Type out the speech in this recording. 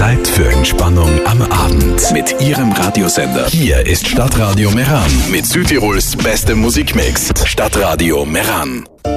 Zeit für Entspannung am Abend mit Ihrem Radiosender. Hier ist Stadtradio Meran mit Südtirols bestem Musikmix. Stadtradio Meran.